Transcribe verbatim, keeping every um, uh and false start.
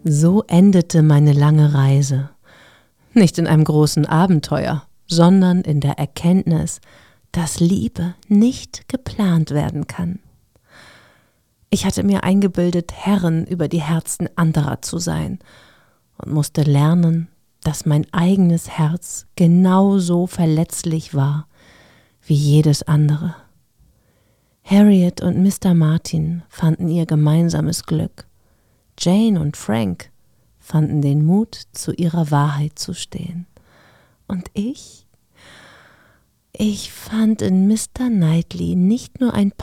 So endete meine lange Reise. Nicht in einem großen Abenteuer, sondern in der Erkenntnis, dass Liebe nicht geplant werden kann. Ich hatte mir eingebildet, Herrin über die Herzen anderer zu sein und musste lernen, dass mein eigenes Herz genauso verletzlich war wie jedes andere. Harriet und Mister Martin fanden ihr gemeinsames Glück. Jane und Frank fanden den Mut, zu ihrer Wahrheit zu stehen. Und ich? Ich fand in Mister Knightley nicht nur ein